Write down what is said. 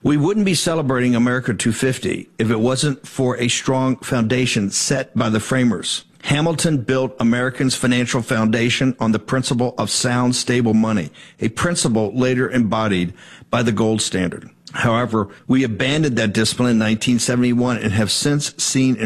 We wouldn't be celebrating America 250 if it wasn't for a strong foundation set by the framers. Hamilton built Americans' financial foundation on the principle of sound, stable money, a principle later embodied by the gold standard. However, we abandoned that discipline in 1971 and have since seen